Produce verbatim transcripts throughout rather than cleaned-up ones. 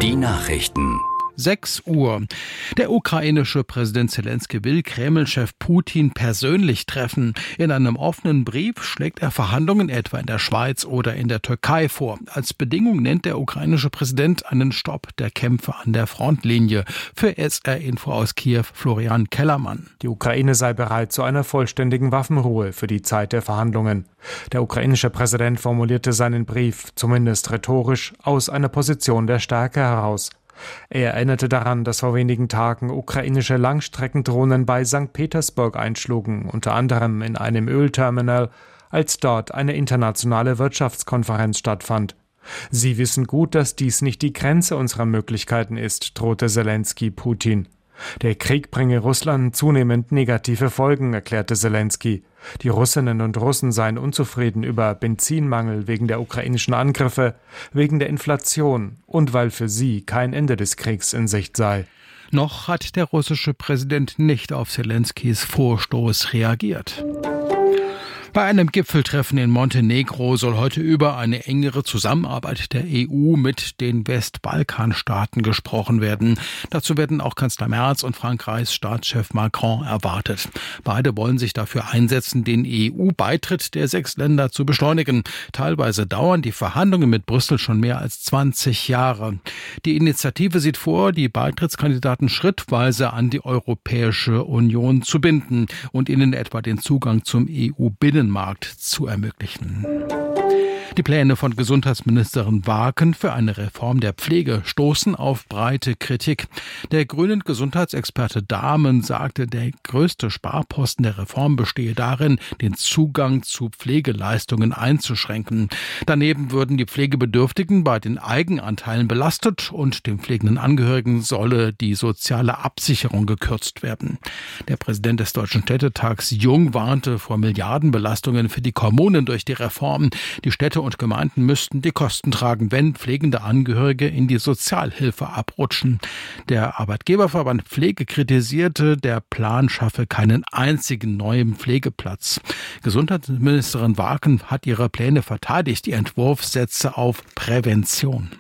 Die Nachrichten. sechs Uhr. Der ukrainische Präsident Zelensky will Kreml-Chef Putin persönlich treffen. In einem offenen Brief schlägt er Verhandlungen etwa in der Schweiz oder in der Türkei vor. Als Bedingung nennt der ukrainische Präsident einen Stopp der Kämpfe an der Frontlinie. Für S R-Info aus Kiew Florian Kellermann. Die Ukraine sei bereit zu einer vollständigen Waffenruhe für die Zeit der Verhandlungen. Der ukrainische Präsident formulierte seinen Brief, zumindest rhetorisch, aus einer Position der Stärke heraus. Er erinnerte daran, dass vor wenigen Tagen ukrainische Langstreckendrohnen bei Sankt Petersburg einschlugen, unter anderem in einem Ölterminal, als dort eine internationale Wirtschaftskonferenz stattfand. Sie wissen gut, dass dies nicht die Grenze unserer Möglichkeiten ist, drohte Zelensky Putin. Der Krieg bringe Russland zunehmend negative Folgen, erklärte Zelensky. Die Russinnen und Russen seien unzufrieden über Benzinmangel wegen der ukrainischen Angriffe, wegen der Inflation und weil für sie kein Ende des Kriegs in Sicht sei. Noch hat der russische Präsident nicht auf Zelenskys Vorstoß reagiert. Bei einem Gipfeltreffen in Montenegro soll heute über eine engere Zusammenarbeit der E U mit den Westbalkanstaaten gesprochen werden. Dazu werden auch Kanzler Merz und Frankreichs Staatschef Macron erwartet. Beide wollen sich dafür einsetzen, den E U-Beitritt der sechs Länder zu beschleunigen. Teilweise dauern die Verhandlungen mit Brüssel schon mehr als zwanzig Jahre. Die Initiative sieht vor, die Beitrittskandidaten schrittweise an die Europäische Union zu binden und ihnen etwa den Zugang zum E U-Binnenmarkt zu ermöglichen. Die Pläne von Gesundheitsministerin Waken für eine Reform der Pflege stoßen auf breite Kritik. Der grünen Gesundheitsexperte Dahmen sagte, der größte Sparposten der Reform bestehe darin, den Zugang zu Pflegeleistungen einzuschränken. Daneben würden die Pflegebedürftigen bei den Eigenanteilen belastet und den pflegenden Angehörigen solle die soziale Absicherung gekürzt werden. Der Präsident des Deutschen Städtetags Jung warnte vor Milliardenbelastungen für die Kommunen durch die Reform. Die Städte und Gemeinden müssten die Kosten tragen, wenn pflegende Angehörige in die Sozialhilfe abrutschen. Der Arbeitgeberverband Pflege kritisierte, der Plan schaffe keinen einzigen neuen Pflegeplatz. Gesundheitsministerin Waken hat ihre Pläne verteidigt. Ihr Entwurf setze auf Prävention.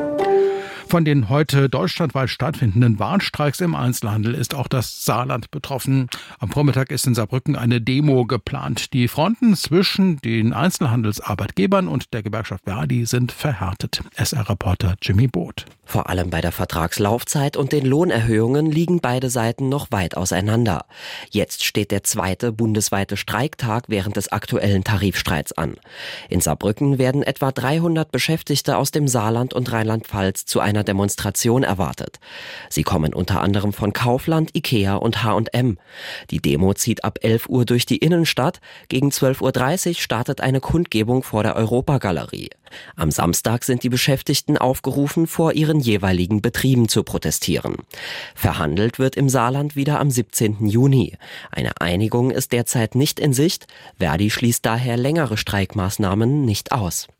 Von den heute deutschlandweit stattfindenden Warnstreiks im Einzelhandel ist auch das Saarland betroffen. Am Vormittag ist in Saarbrücken eine Demo geplant. Die Fronten zwischen den Einzelhandelsarbeitgebern und der Gewerkschaft Verdi sind verhärtet. S R-Reporter Jimmy Boot. Vor allem bei der Vertragslaufzeit und den Lohnerhöhungen liegen beide Seiten noch weit auseinander. Jetzt steht der zweite bundesweite Streiktag während des aktuellen Tarifstreits an. In Saarbrücken werden etwa dreihundert Beschäftigte aus dem Saarland und Rheinland-Pfalz zu einer Demonstration erwartet. Sie kommen unter anderem von Kaufland, Ikea und H und M. Die Demo zieht ab elf Uhr durch die Innenstadt. Gegen zwölf Uhr dreißig startet eine Kundgebung vor der Europagalerie. Am Samstag sind die Beschäftigten aufgerufen, vor ihren jeweiligen Betrieben zu protestieren. Verhandelt wird im Saarland wieder am siebzehnten Juni. Eine Einigung ist derzeit nicht in Sicht. Verdi schließt daher längere Streikmaßnahmen nicht aus.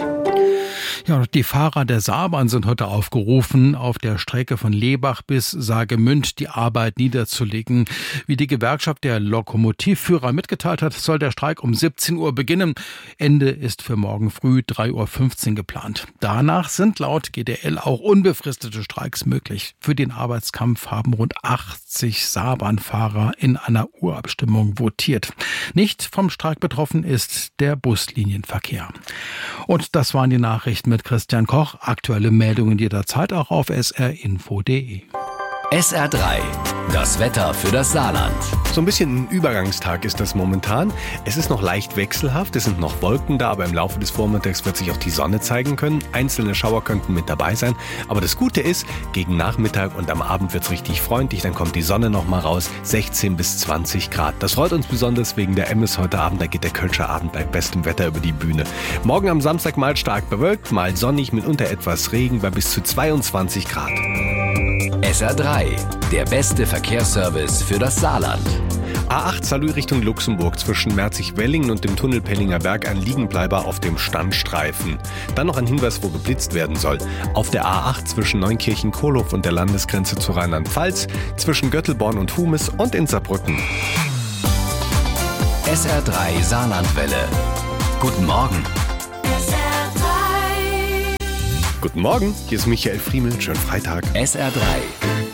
Ja, die Fahrer der Saarbahn sind heute aufgerufen, auf der Strecke von Lebach bis Saargemünd die Arbeit niederzulegen. Wie die Gewerkschaft der Lokomotivführer mitgeteilt hat, soll der Streik um siebzehn Uhr beginnen. Ende ist für morgen früh drei Uhr fünfzehn geplant. Danach sind laut G D L auch unbefristete Streiks möglich. Für den Arbeitskampf haben rund achtzig Saarbahnfahrer in einer Urabstimmung votiert. Nicht vom Streik betroffen ist der Buslinienverkehr. Und das waren die Nachrichten mit Christian Koch. Aktuelle Meldungen jederzeit auch auf s r info punkt d e. S R drei, das Wetter für das Saarland. So ein bisschen ein Übergangstag ist das momentan. Es ist noch leicht wechselhaft, es sind noch Wolken da, aber im Laufe des Vormittags wird sich auch die Sonne zeigen können. Einzelne Schauer könnten mit dabei sein. Aber das Gute ist, gegen Nachmittag und am Abend wird es richtig freundlich. Dann kommt die Sonne noch mal raus, sechzehn bis zwanzig Grad. Das freut uns besonders wegen der Emmis heute Abend. Da geht der Kölscher Abend bei bestem Wetter über die Bühne. Morgen am Samstag mal stark bewölkt, mal sonnig, mitunter etwas Regen bei bis zu zweiundzwanzig Grad. S R drei, der beste Verkehrsservice für das Saarland. A acht Salü Richtung Luxemburg zwischen Merzig-Wellingen und dem Tunnel Pellinger Berg ein Liegenbleiber auf dem Standstreifen. Dann noch ein Hinweis, wo geblitzt werden soll. Auf der A acht zwischen Neunkirchen-Kohlhof und der Landesgrenze zu Rheinland-Pfalz, zwischen Göttelborn und Humes und in Saarbrücken. S R drei Saarlandwelle. Guten Morgen. Guten Morgen, hier ist Michael Friemel. Schönen Freitag. S R drei.